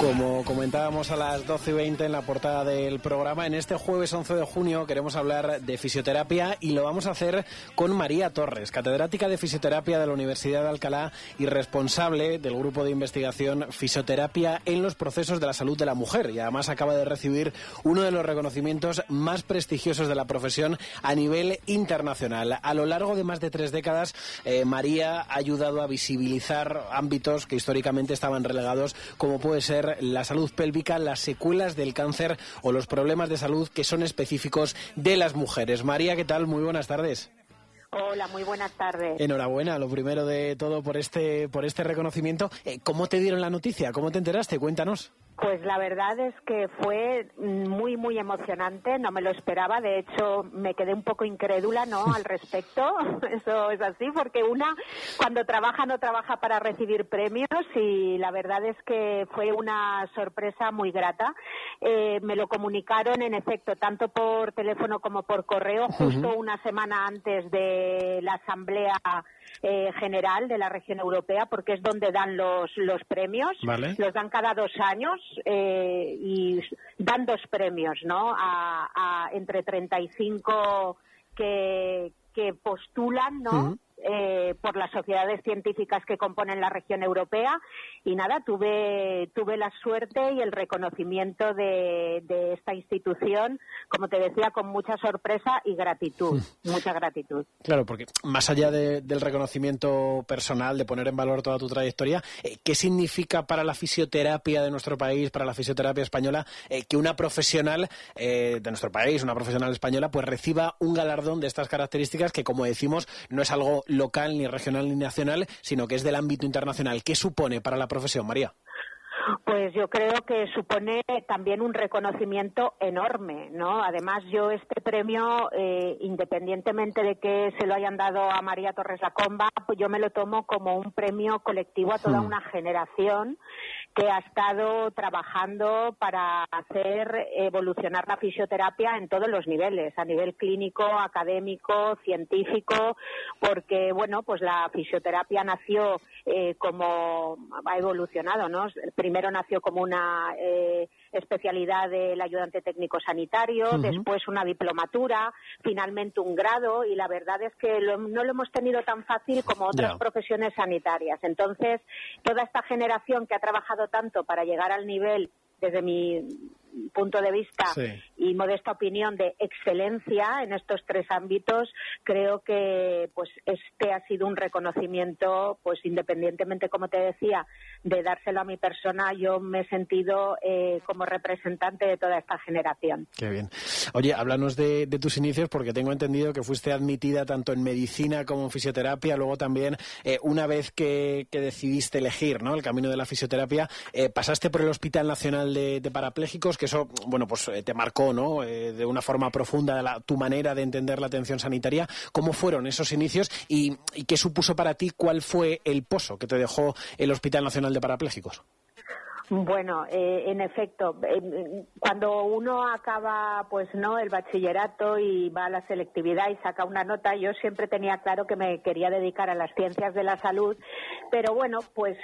Como comentábamos a las 12:20 en la portada del programa, en este jueves 11 de junio queremos hablar de fisioterapia y lo vamos a hacer con María Torres, catedrática de fisioterapia de la Universidad de Alcalá y responsable del grupo de investigación Fisioterapia en los procesos de la salud de la mujer, y además acaba de recibir uno de los reconocimientos más prestigiosos de la profesión a nivel internacional. A lo largo de más de 3 décadas, María ha ayudado a visibilizar ámbitos que históricamente estaban relegados, como puede ser la salud pélvica, las secuelas del cáncer o los problemas de salud que son específicos de las mujeres. María, ¿qué tal? Muy buenas tardes. Hola, muy buenas tardes. Enhorabuena, lo primero de todo por este reconocimiento. ¿Cómo te dieron la noticia? ¿Cómo te enteraste? Cuéntanos. Pues la verdad es que fue muy, muy emocionante, no me lo esperaba, de hecho me quedé un poco incrédula, ¿no?, al respecto, eso es así, porque cuando trabaja no trabaja para recibir premios, y la verdad es que fue una sorpresa muy grata. Me lo comunicaron, en efecto, tanto por teléfono como por correo, justo una semana antes de la Asamblea General de la región europea, porque es donde dan los premios. Vale. Los dan cada 2 años y dan 2 premios, ¿no?, a entre 35 que postulan, ¿no?, por las sociedades científicas que componen la región europea. Y nada, tuve la suerte y el reconocimiento de esta institución, como te decía, con mucha sorpresa y gratitud, mucha gratitud. Claro, porque más allá del reconocimiento personal, de poner en valor toda tu trayectoria, ¿qué significa para la fisioterapia de nuestro país, para la fisioterapia española, que una profesional de nuestro país, una profesional española, pues reciba un galardón de estas características que, como decimos, no es algo local, ni regional, ni nacional, sino que es del ámbito internacional? ¿Qué supone para la profesión, María? Pues yo creo que supone también un reconocimiento enorme, ¿no? Además, yo este premio, independientemente de que se lo hayan dado a María Torres Lacomba, pues yo me lo tomo como un premio colectivo a toda una generación que ha estado trabajando para hacer evolucionar la fisioterapia en todos los niveles, a nivel clínico, académico, científico, porque, bueno, pues la fisioterapia nació como ha evolucionado, ¿no? Primero nació como una especialidad del ayudante técnico sanitario, después una diplomatura, finalmente un grado, y la verdad es que no lo hemos tenido tan fácil como otras profesiones sanitarias. Entonces, toda esta generación que ha trabajado tanto para llegar al nivel, desde mi punto de vista y modesta opinión, de excelencia en estos 3 ámbitos, creo que pues este ha sido un reconocimiento, pues independientemente, como te decía, de dárselo a mi persona, yo me he sentido como representante de toda esta generación. Qué bien. Oye, háblanos de tus inicios, porque tengo entendido que fuiste admitida tanto en medicina como en fisioterapia, luego también, una vez que decidiste elegir, ¿no?, el camino de la fisioterapia, pasaste por el Hospital Nacional de Parapléjicos, que eso, bueno, pues te marcó, ¿no?, de una forma profunda tu manera de entender la atención sanitaria. ¿Cómo fueron esos inicios y qué supuso para ti? ¿Cuál fue el pozo que te dejó el Hospital Nacional de Parapléjicos? Bueno, en efecto, cuando uno acaba, pues no, el bachillerato y va a la selectividad y saca una nota, yo siempre tenía claro que me quería dedicar a las ciencias de la salud, pero bueno, pues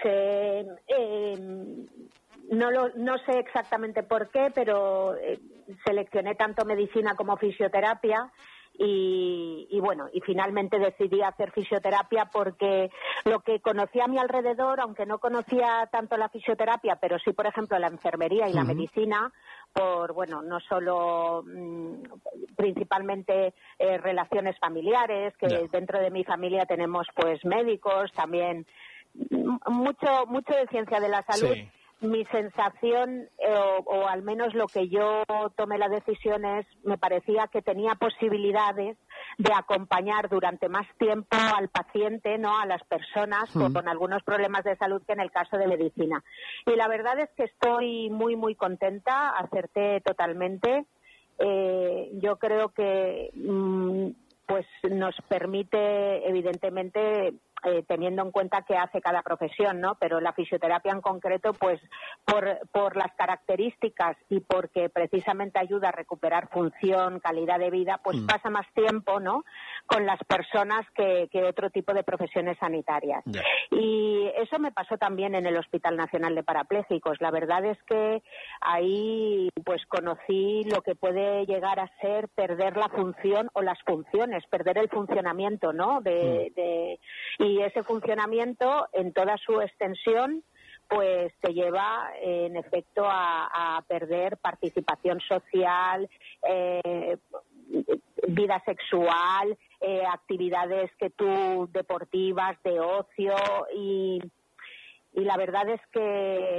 no sé exactamente por qué, pero seleccioné tanto medicina como fisioterapia. Y bueno, y finalmente decidí hacer fisioterapia porque lo que conocía a mi alrededor, aunque no conocía tanto la fisioterapia, pero sí, por ejemplo, la enfermería y la medicina, por, bueno, no solo principalmente relaciones familiares, que dentro de mi familia tenemos pues médicos, también mucho de ciencia de la salud. Sí. Mi sensación, o al menos lo que yo tomé la decisión es, me parecía que tenía posibilidades de acompañar durante más tiempo al paciente, ¿no?, a las personas con algunos problemas de salud, que en el caso de medicina. Y la verdad es que estoy muy, muy contenta, acerté totalmente. Yo creo que pues nos permite, evidentemente, teniendo en cuenta qué hace cada profesión, ¿no? Pero la fisioterapia en concreto, pues por las características y porque precisamente ayuda a recuperar función, calidad de vida, pues pasa más tiempo, ¿no?, con las personas que otro tipo de profesiones sanitarias. Yeah. Y eso me pasó también en el Hospital Nacional de Parapléjicos. La verdad es que ahí pues conocí lo que puede llegar a ser perder la función o las funciones, perder el funcionamiento, ¿no? Y ese funcionamiento en toda su extensión pues te lleva en efecto a perder participación social, vida sexual, actividades deportivas, de ocio, y la verdad es que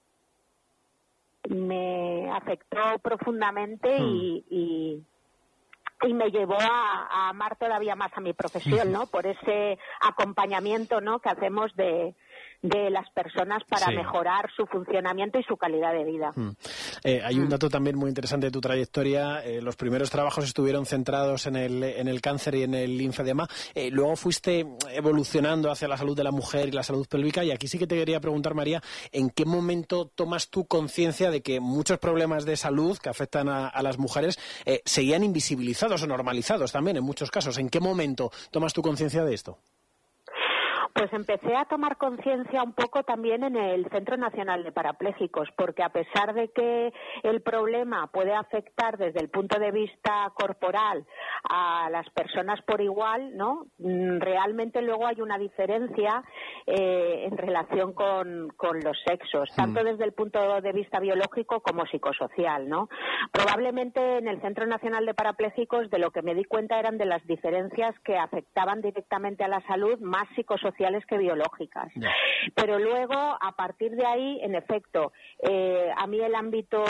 me afectó profundamente y me llevó a amar todavía más a mi profesión, ¿no? Por ese acompañamiento, ¿no?, que hacemos de las personas para mejorar su funcionamiento y su calidad de vida. Hay un dato también muy interesante de tu trayectoria. Los primeros trabajos estuvieron centrados en el cáncer y en el linfedema. Luego fuiste evolucionando hacia la salud de la mujer y la salud pélvica, y aquí sí que te quería preguntar, María, ¿en qué momento tomas tú conciencia de que muchos problemas de salud que afectan a las mujeres seguían invisibilizados o normalizados también en muchos casos? ¿En qué momento tomas tú conciencia de esto? Pues empecé a tomar conciencia un poco también en el Centro Nacional de Parapléjicos, porque a pesar de que el problema puede afectar desde el punto de vista corporal a las personas por igual, ¿no?, realmente luego hay una diferencia en relación con los sexos, tanto desde el punto de vista biológico como psicosocial, ¿no? Probablemente en el Centro Nacional de Parapléjicos de lo que me di cuenta eran de las diferencias que afectaban directamente a la salud, más psicosociales que biológicas. Yeah. Pero luego, a partir de ahí, en efecto, a mí el ámbito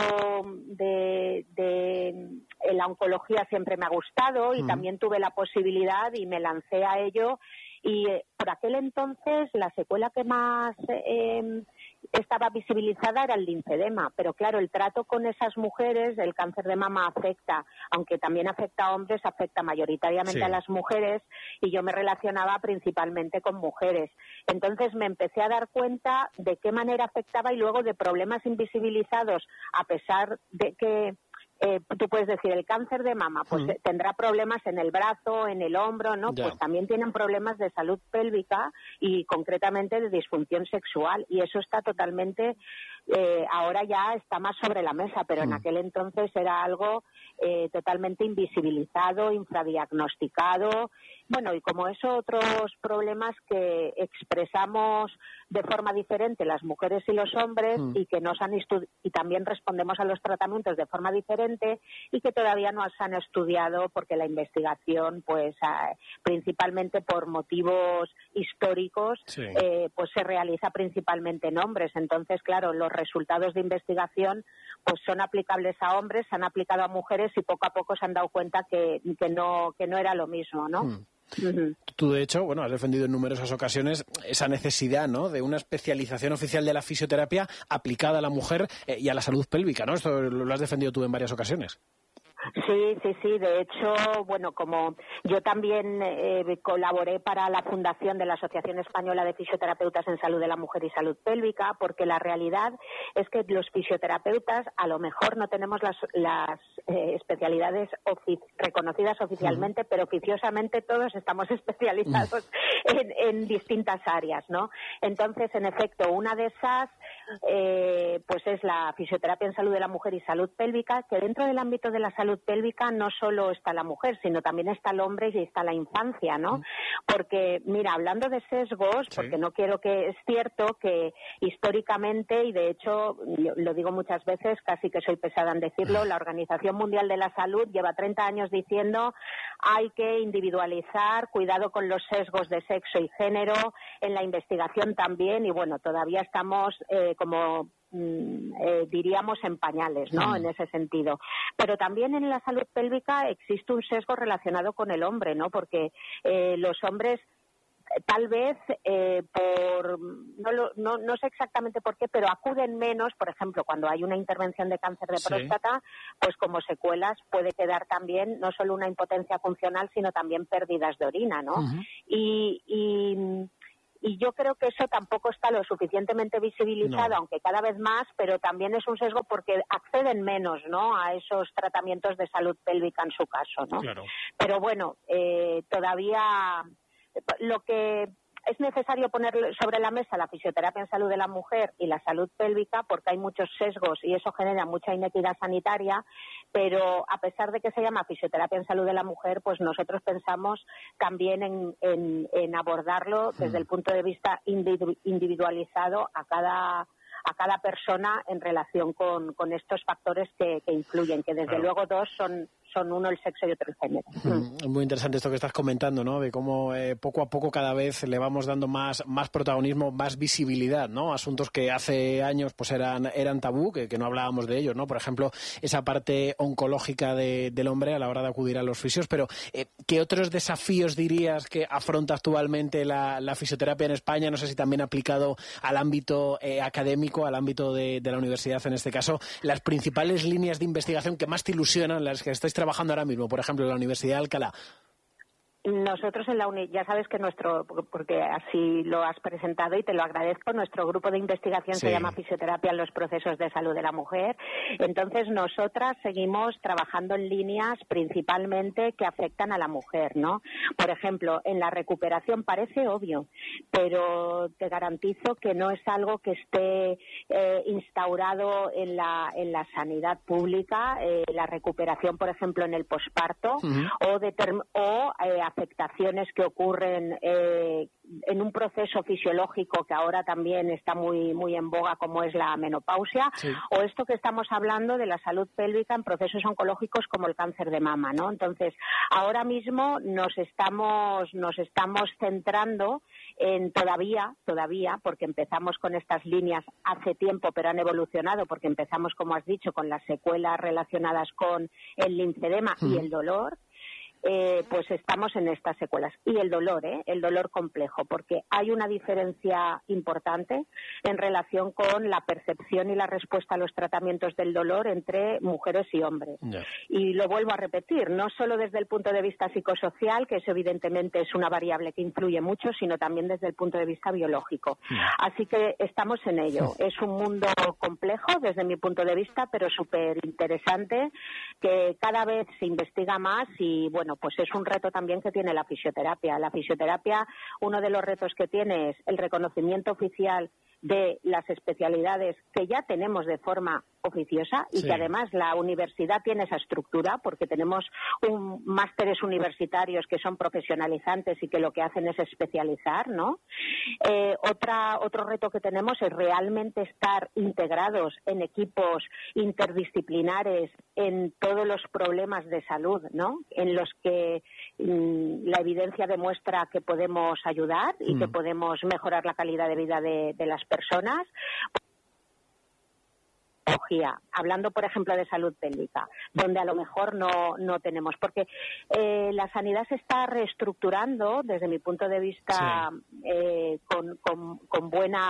de la oncología siempre me ha gustado y también tuve la posibilidad y me lancé a ello, y por aquel entonces la secuela que más estaba visibilizada era el linfedema, pero claro, el trato con esas mujeres, el cáncer de mama afecta, aunque también afecta a hombres, afecta mayoritariamente a las mujeres, y yo me relacionaba principalmente con mujeres. Entonces me empecé a dar cuenta de qué manera afectaba y luego de problemas invisibilizados, a pesar de que tú puedes decir, el cáncer de mama, pues tendrá problemas en el brazo, en el hombro, ¿no? Pues también tienen problemas de salud pélvica y concretamente de disfunción sexual, y eso está totalmente, ahora ya está más sobre la mesa, pero en aquel entonces era algo totalmente invisibilizado, infradiagnosticado. Bueno, y como eso, otros problemas que expresamos de forma diferente las mujeres y los hombres y que nos han y también respondemos a los tratamientos de forma diferente y que todavía no se han estudiado porque la investigación, pues principalmente por motivos históricos, pues se realiza principalmente en hombres. Entonces, claro, los resultados de investigación pues son aplicables a hombres, se han aplicado a mujeres y poco a poco se han dado cuenta que no era lo mismo, ¿no? Tú, de hecho, bueno, has defendido en numerosas ocasiones esa necesidad, ¿no?, de una especialización oficial de la fisioterapia aplicada a la mujer y a la salud pélvica, ¿no? Esto lo has defendido tú en varias ocasiones. Sí. De hecho, bueno, como yo también colaboré para la fundación de la Asociación Española de Fisioterapeutas en Salud de la Mujer y Salud Pélvica, porque la realidad es que los fisioterapeutas a lo mejor no tenemos las especialidades reconocidas oficialmente, pero oficiosamente todos estamos especializados en distintas áreas, ¿no? Entonces, en efecto, una de esas pues es la fisioterapia en salud de la mujer y salud pélvica, que dentro del ámbito de la salud pélvica no solo está la mujer, sino también está el hombre y está la infancia, ¿no? Porque, mira, hablando de sesgos, porque no quiero que... Es cierto que históricamente, y de hecho lo digo muchas veces, casi que soy pesada en decirlo, la Organización Mundial de la Salud lleva 30 años diciendo hay que individualizar, cuidado con los sesgos de sexo y género, en la investigación también, y bueno, todavía estamos diríamos en pañales, ¿no? En ese sentido. Pero también en la salud pélvica existe un sesgo relacionado con el hombre, ¿no? Porque los hombres tal vez no sé exactamente por qué, pero acuden menos, por ejemplo, cuando hay una intervención de cáncer de próstata, pues como secuelas puede quedar también no solo una impotencia funcional, sino también pérdidas de orina, ¿no? y yo creo que eso tampoco está lo suficientemente visibilizado, aunque cada vez más, pero también es un sesgo porque acceden menos, ¿no?, a esos tratamientos de salud pélvica en su caso, ¿no? Claro. Pero bueno, todavía lo que es necesario poner sobre la mesa la fisioterapia en salud de la mujer y la salud pélvica, porque hay muchos sesgos y eso genera mucha inequidad sanitaria, pero a pesar de que se llama fisioterapia en salud de la mujer, pues nosotros pensamos también en abordarlo desde el punto de vista individualizado a cada persona en relación con estos factores que influyen, que desde luego dos son uno el sexo y otro el género. Muy interesante esto que estás comentando, ¿no? De cómo poco a poco cada vez le vamos dando más protagonismo, más visibilidad, ¿no? Asuntos que hace años pues eran tabú, que no hablábamos de ellos, ¿no? Por ejemplo, esa parte oncológica del hombre a la hora de acudir a los fisios. Pero, ¿qué otros desafíos dirías que afronta actualmente la fisioterapia en España? No sé si también aplicado al ámbito académico, al ámbito de la universidad en este caso, las principales líneas de investigación que más te ilusionan, las que estáis trabajando ahora mismo, por ejemplo, en la Universidad de Alcalá. Nosotros en la ya sabes que porque así lo has presentado y te lo agradezco, nuestro grupo de investigación se llama Fisioterapia en los procesos de salud de la mujer. Entonces nosotras seguimos trabajando en líneas principalmente que afectan a la mujer, ¿no? Por ejemplo, en la recuperación parece obvio, pero te garantizo que no es algo que esté instaurado en la sanidad pública, la recuperación, por ejemplo, en el posparto o afectaciones que ocurren en un proceso fisiológico que ahora también está muy en boga, como es la menopausia, o esto que estamos hablando de la salud pélvica en procesos oncológicos como el cáncer de mama, ¿no? Entonces, ahora mismo nos estamos centrando en todavía, porque empezamos con estas líneas hace tiempo, pero han evolucionado, porque empezamos, como has dicho, con las secuelas relacionadas con el linfedema y el dolor. Pues estamos en estas secuelas. Y el dolor complejo, porque hay una diferencia importante en relación con la percepción y la respuesta a los tratamientos del dolor entre mujeres y hombres. Y lo vuelvo a repetir, no solo desde el punto de vista psicosocial, que eso evidentemente es una variable que influye mucho, sino también desde el punto de vista biológico. Así que estamos en ello. Es un mundo complejo desde mi punto de vista, pero súper interesante, que cada vez se investiga más y, bueno, pues es un reto también que tiene la fisioterapia. La fisioterapia, uno de los retos que tiene es el reconocimiento oficial de las especialidades que ya tenemos de forma oficiosa y que además la universidad tiene esa estructura, porque tenemos másteres universitarios que son profesionalizantes y que lo que hacen es especializar, ¿no? Otro reto que tenemos es realmente estar integrados en equipos interdisciplinares en todos los problemas de salud, ¿no? En los que la evidencia demuestra que podemos ayudar y que podemos mejorar la calidad de vida de las personas. Hablando, por ejemplo, de salud pélvica, donde a lo mejor no tenemos, porque la sanidad se está reestructurando, desde mi punto de vista, con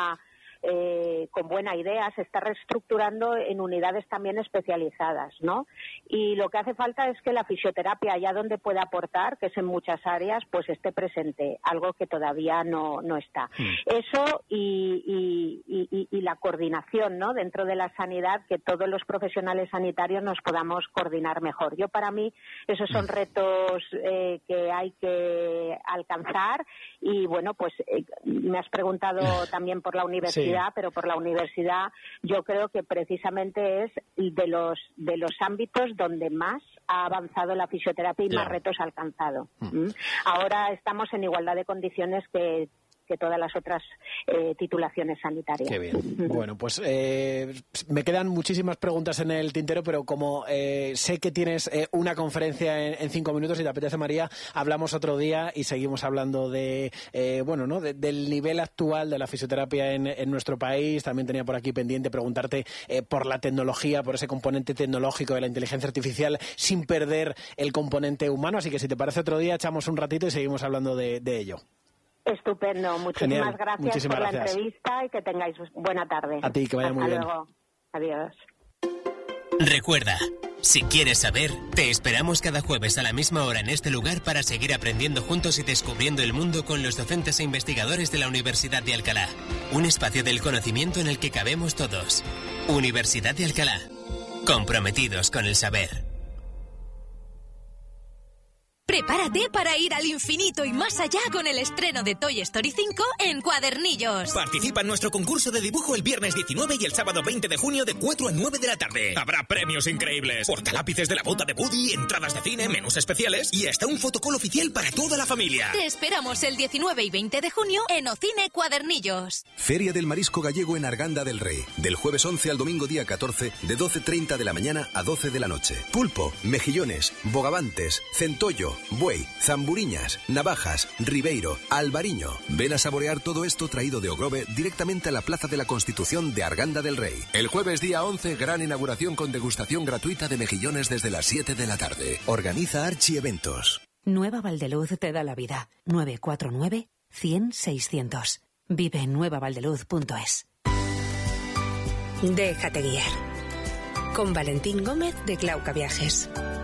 buena idea, se está reestructurando en unidades también especializadas, ¿no? Y lo que hace falta es que la fisioterapia, allá donde puede aportar, que es en muchas áreas, pues esté presente, algo que todavía no está. Eso y la coordinación, ¿no? Dentro de la sanidad, que todos los profesionales sanitarios nos podamos coordinar mejor. Para mí, esos son retos que hay que alcanzar y, bueno, pues me has preguntado también por la universidad, pero por la universidad yo creo que precisamente es de los ámbitos donde más ha avanzado la fisioterapia y más retos ha alcanzado. Ahora estamos en igualdad de condiciones que todas las otras titulaciones sanitarias. Qué bien. Bueno, pues me quedan muchísimas preguntas en el tintero, pero como sé que tienes una conferencia en 5 minutos, si te apetece, María, hablamos otro día y seguimos hablando del nivel actual de la fisioterapia en nuestro país. También tenía por aquí pendiente preguntarte por la tecnología, por ese componente tecnológico de la inteligencia artificial, sin perder el componente humano. Así que si te parece, otro día echamos un ratito y seguimos hablando de ello. Estupendo. Muchísimas gracias por la entrevista y que tengáis buena tarde. A ti, que vaya muy bien. Hasta luego. Adiós. Recuerda, si quieres saber, te esperamos cada jueves a la misma hora en este lugar para seguir aprendiendo juntos y descubriendo el mundo con los docentes e investigadores de la Universidad de Alcalá. Un espacio del conocimiento en el que cabemos todos. Universidad de Alcalá. Comprometidos con el saber. Prepárate para ir al infinito y más allá con el estreno de Toy Story 5 en Cuadernillos. Participa en nuestro concurso de dibujo el viernes 19 y el sábado 20 de junio de 4 a 9 de la tarde. Habrá premios increíbles, portalápices de la bota de Woody, entradas de cine, menús especiales y hasta un fotocall oficial para toda la familia. Te esperamos el 19 y 20 de junio en Ocine Cuadernillos. Feria del Marisco Gallego en Arganda del Rey. Del jueves 11 al domingo día 14, de 12:30 de la mañana a 12 de la noche. Pulpo, mejillones, bogavantes, centollo, buey, zamburiñas, navajas, ribeiro, albariño. Ven a saborear todo esto traído de Ogrove directamente a la Plaza de la Constitución de Arganda del Rey. El jueves día 11, gran inauguración con degustación gratuita de mejillones desde las 7 de la tarde. Organiza Archi Eventos. Nueva Valdeluz te da la vida. 949 100 600. Vive en nuevavaldeluz.es. Déjate guiar. Con Valentín Gómez de Glauca Viajes.